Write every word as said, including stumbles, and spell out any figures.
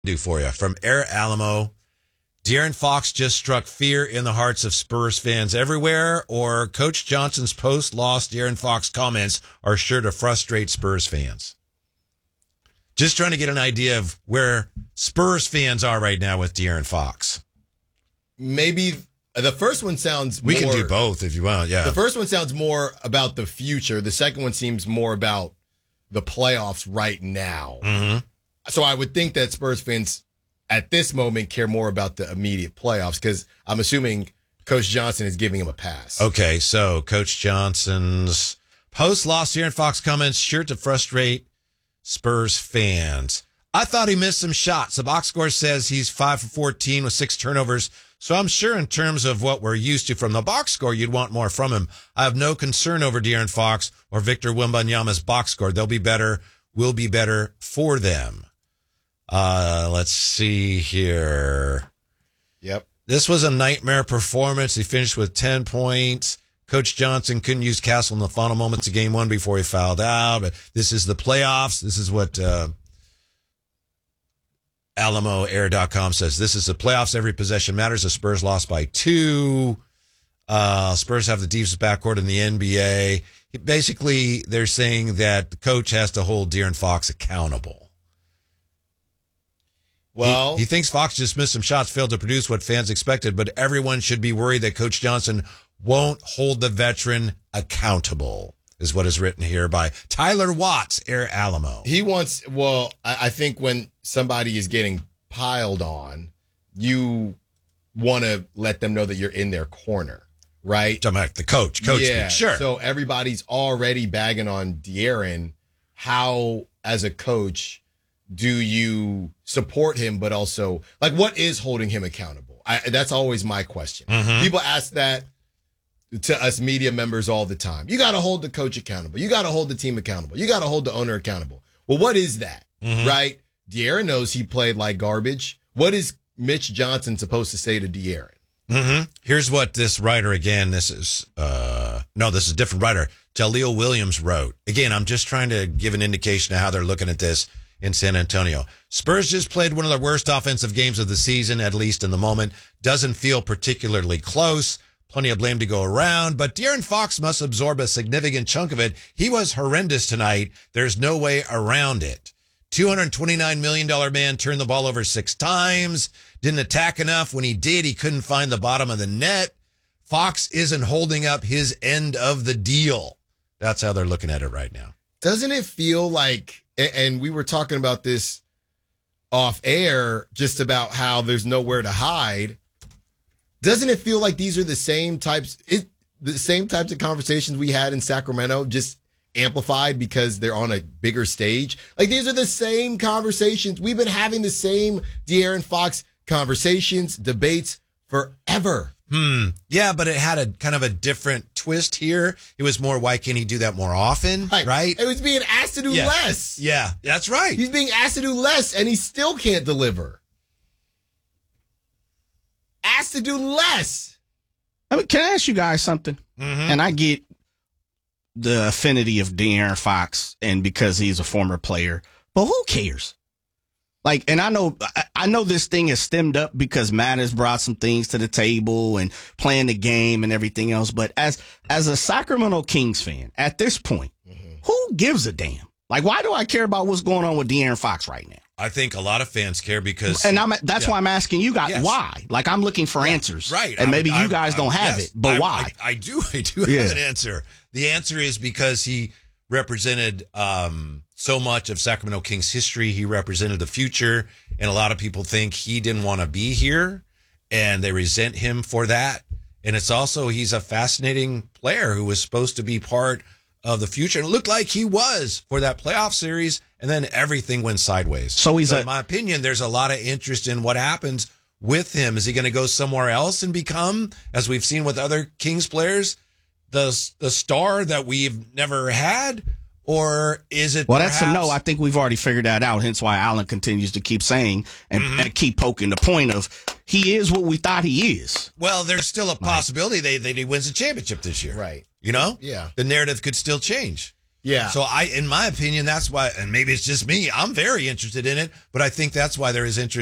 Do for you from Air Alamo. De'Aaron Fox just struck fear in the hearts of Spurs fans everywhere, or Coach Johnson's post-loss De'Aaron Fox comments are sure to frustrate Spurs fans. Just trying to get an idea of where Spurs fans are right now with De'Aaron Fox. Maybe the first one sounds We more, can do both if you want, yeah. The first one sounds more about the future. The second one seems more about the playoffs right now. Mm-hmm. So I would think that Spurs fans at this moment care more about the immediate playoffs because I'm assuming Coach Johnson is giving him a pass. Okay, so Coach Johnson's post-loss De'Aaron Fox comments sure to frustrate Spurs fans. I thought he missed some shots. The box score says he's five for fourteen with six turnovers. So I'm sure in terms of what we're used to from the box score, you'd want more from him. I have no concern over De'Aaron Fox or Victor Wembanyama's box score. They'll be better, will be better for them. Uh, let's see here. Yep. This was a nightmare performance. He finished with ten points. Coach Johnson couldn't use Castle in the final moments of game one before he fouled out. But this is the playoffs. This is what uh, Alamo Air dot com says. This is the playoffs. Every possession matters. The Spurs lost by two. Uh, Spurs have the deepest backcourt in the N B A. Basically, they're saying that the coach has to hold De'Aaron Fox accountable. Well, he, he thinks Fox just missed some shots, failed to produce what fans expected, but everyone should be worried that Coach Johnson won't hold the veteran accountable, is what is written here by Tyler Watts, Air Alamo. He wants, well, I, I think when somebody is getting piled on, you want to let them know that you're in their corner, right? Talking about the coach. Coach, yeah. speak. Sure. So everybody's already bagging on De'Aaron. How, as a coach, do you support him, but also, like, what is holding him accountable? I, that's always my question. Mm-hmm. People ask that to us media members all the time. You got to hold the coach accountable. You got to hold the team accountable. You got to hold the owner accountable. Well, what is that, mm-hmm. right? De'Aaron knows he played like garbage. What is Mitch Johnson supposed to say to De'Aaron? Mm-hmm. Here's what this writer, again, this is, uh, no, this is a different writer, Jaleel Williams wrote. Again, I'm just trying to give an indication of how they're looking at this in San Antonio. Spurs just played one of the worst offensive games of the season, at least in the moment. Doesn't feel particularly close. Plenty of blame to go around, but De'Aaron Fox must absorb a significant chunk of it. He was horrendous tonight. There's no way around it. two hundred twenty-nine million dollars man turned the ball over six times. Didn't attack enough. When he did, he couldn't find the bottom of the net. Fox isn't holding up his end of the deal. That's how they're looking at it right now. Doesn't it feel like, and we were talking about this off air, just about how there's nowhere to hide. Doesn't it feel like these are the same types, it, the same types of conversations we had in Sacramento, just amplified because they're on a bigger stage? Like, these are the same conversations. We've been having the same De'Aaron Fox conversations, debates forever. Hmm. Yeah, but it had a kind of a different twist here. It was more, why can't he do that more often? Right. right? It was being asked to do yeah. less. Yeah, that's right. He's being asked to do less, and he still can't deliver. Asked to do less. I mean, can I ask you guys something? Mm-hmm. And I get the affinity of De'Aaron Fox, and because he's a former player, but who cares? Like, and I know, I know this thing has stemmed up because Matt has brought some things to the table and playing the game and everything else. But as, as a Sacramento Kings fan at this point, mm-hmm. who gives a damn? Like, why do I care about what's going on with De'Aaron Fox right now? I think a lot of fans care because, and I'm, that's yeah. why I'm asking you guys yes. why. Like, I'm looking for yeah, answers, right? And maybe I'm, you guys I'm, don't have yes, it, but I'm, why? I, I do. I do have yeah. an answer. The answer is because he represented um, so much of Sacramento Kings history. He represented the future, and a lot of people think he didn't want to be here, and they resent him for that. And it's also, he's a fascinating player who was supposed to be part of the future. And it looked like he was for that playoff series, and then everything went sideways. So he's, so a, in my opinion, there's a lot of interest in what happens with him. Is he going to go somewhere else and become, as we've seen with other Kings players, the the star that we've never had? Or is it Well, perhaps... that's a no. I think we've already figured that out. Hence why Allen continues to keep saying and, mm-hmm. and keep poking the point of he is what we thought he is. Well, there's still a possibility right. they, that he wins a championship this year. Right. You know? Yeah. The narrative could still change. Yeah. So I, in my opinion, that's why, and maybe it's just me, I'm very interested in it, but I think that's why there is interest